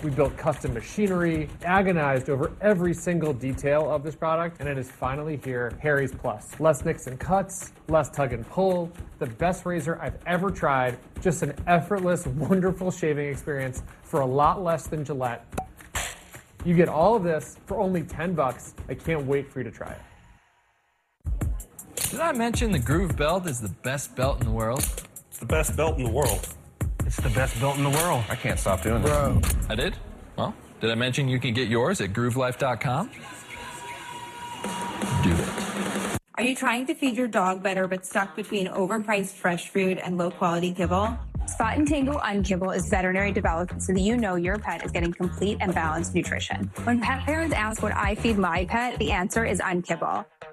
We built custom machinery, agonized over every single detail of this product, and it is finally here, Harry's Plus. Less nicks and cuts, less tug and pull, the best razor I've ever tried, just an effortless, wonderful shaving experience for a lot less than Gillette. You get all of this for only $10. I can't wait for you to try it. Did I mention the Groove Belt is the best belt in the world? It's the best belt in the world. It's the best belt in the world. I can't stop doing this. Bro. I did? Well, did I mention you can get yours at groovelife.com? Do it. Are you trying to feed your dog better but stuck between overpriced fresh food and low-quality kibble? Spot and Tango Unkibble is veterinary developed so that you know your pet is getting complete and balanced nutrition. When pet parents ask what I feed my pet, the answer is Unkibble.